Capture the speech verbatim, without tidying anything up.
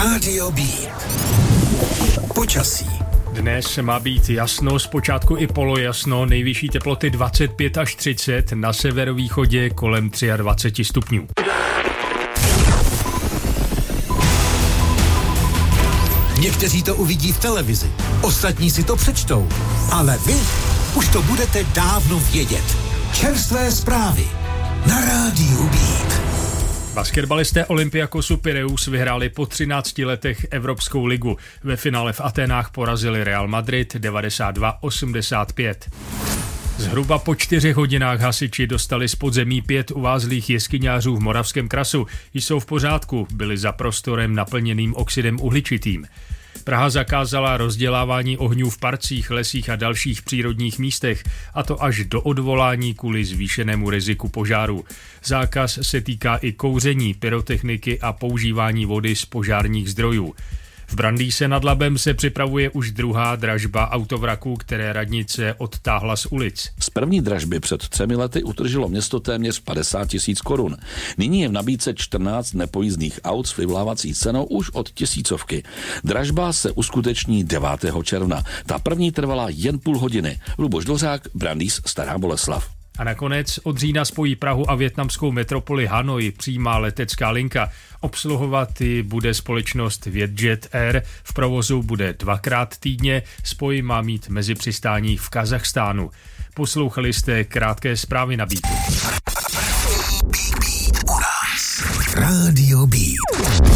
Rádio B. Počasí. Dnes má být jasno, zpočátku i polojasno, nejvyšší teploty dvacet pět až třicet, na severovýchodě kolem dvacet tři stupňů. Někteří to uvidí v televizi, ostatní si to přečtou, ale vy už to budete dávno vědět. Čerstvé zprávy na Rádiu B. Basketbalisté Olympiakosu Pireus vyhráli po třinácti letech Evropskou ligu. Ve finále v Aténách porazili Real Madrid devadesát dva osmdesát pět. Zhruba po čtyřech hodinách hasiči dostali z podzemí pět uvázlých jeskyňářů v Moravském krasu. Jsou v pořádku, byli za prostorem naplněným oxidem uhličitým. Praha zakázala rozdělávání ohňů v parcích, lesích a dalších přírodních místech, a to až do odvolání kvůli zvýšenému riziku požáru. Zákaz se týká i kouření, pyrotechniky a používání vody z požárních zdrojů. V Brandýse nad Labem se připravuje už druhá dražba autovraků, které radnice odtáhla z ulic. Z první dražby před třemi lety utržilo město téměř padesát tisíc korun. Nyní je v nabídce čtrnáct nepojízdných aut s vyvolávací cenou už od tisícovky. Dražba se uskuteční devátého června. Ta první trvala jen půl hodiny. Luboš Dvořák, Brandýs, Stará Boleslav. A nakonec od října spojí Prahu a vietnamskou metropoli Hanoj přímá letecká linka. Obsluhovat ji bude společnost Vietjet Air, v provozu bude dvakrát týdně, spoj má mít mezi přistání v Kazachstánu. Poslouchali jste krátké zprávy na Beatu.